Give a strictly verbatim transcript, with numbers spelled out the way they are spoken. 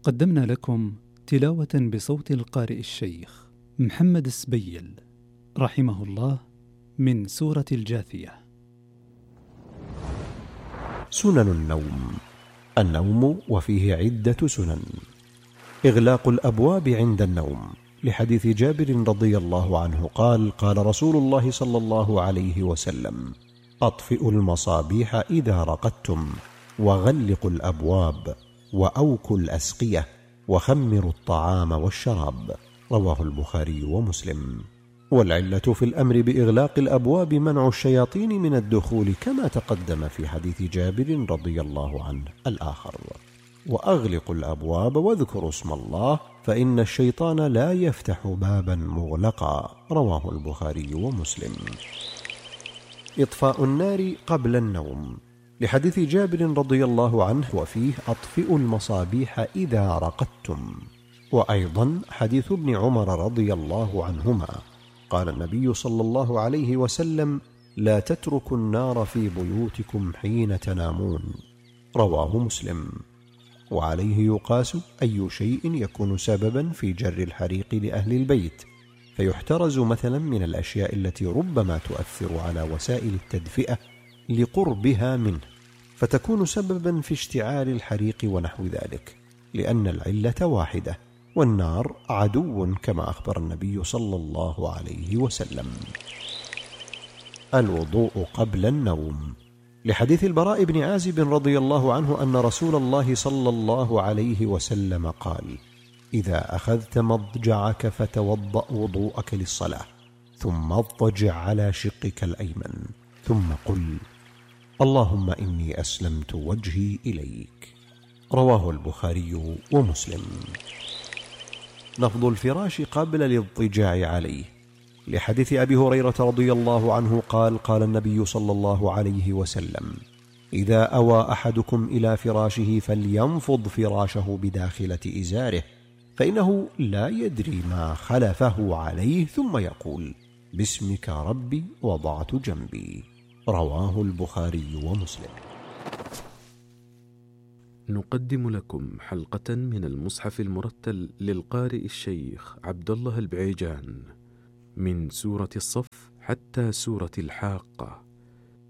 قدمنا لكم تلاوة بصوت القارئ الشيخ محمد السبيل رحمه الله من سورة الجاثية. سنن النوم. النوم وفيه عدة سنن. إغلاق الأبواب عند النوم، لحديث جابر رضي الله عنه قال: قال رسول الله صلى الله عليه وسلم: أطفئوا المصابيح إذا رقدتم، وغلقوا الأبواب، وأوكوا الأسقية، وخمروا الطعام والشراب. رواه البخاري ومسلم. والعلة في الأمر بإغلاق الأبواب منع الشياطين من الدخول، كما تقدم في حديث جابر رضي الله عنه الآخر: وأغلقوا الأبواب واذكروا اسم الله، فإن الشيطان لا يفتح بابا مغلقا. رواه البخاري ومسلم. إطفاء النار قبل النوم، لحديث جابر رضي الله عنه وفيه: أطفئوا المصابيح إذا رقدتم. وأيضا حديث ابن عمر رضي الله عنهما قال النبي صلى الله عليه وسلم: لا تتركوا النار في بيوتكم حين تنامون. رواه مسلم. وعليه يقاس أي شيء يكون سببا في جر الحريق لأهل البيت، فيحترز مثلا من الأشياء التي ربما تؤثر على وسائل التدفئة لقربها منه، فتكون سببا في اشتعال الحريق ونحو ذلك، لأن العلة واحدة، والنار عدو، كما أخبر النبي صلى الله عليه وسلم. الوضوء قبل النوم، لحديث البراء بن عازب رضي الله عنه أن رسول الله صلى الله عليه وسلم قال: إذا أخذت مضجعك فتوضأ وضوءك للصلاة، ثم اضطجع على شقك الأيمن، ثم قل: اللهم إني أسلمت وجهي إليك. رواه البخاري ومسلم. نفض الفراش قبل الاضطجاع عليه، لحديث أبي هريرة رضي الله عنه قال: قال النبي صلى الله عليه وسلم: إذا أوى أحدكم إلى فراشه فلينفض فراشه بداخلة إزاره، فإنه لا يدري ما خلفه عليه، ثم يقول: باسمك ربي وضعت جنبي. رواه البخاري ومسلم. نقدم لكم حلقة من المصحف المرتل للقارئ الشيخ عبد الله البعيجان من سورة الصف حتى سورة الحاقة.